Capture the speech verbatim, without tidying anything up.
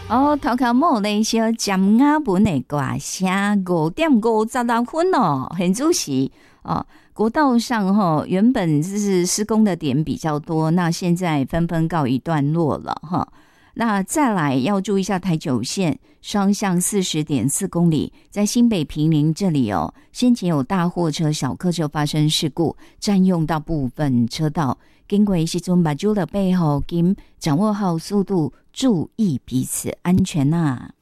哦，头壳摸了一些尖牙文的歌声，五点五十六分哦，很主席哦。国道上哈、哦，原本就是施工的点比较多，那现在纷纷告一段落了哈。那再来要注意一下台九线双向四十点四公里，在新北坪林这里哦，先前有大货车、小客车发生事故，占用到部分车道。经过时阵，把住了背后，跟掌握好速度，注意彼此安全呐、啊。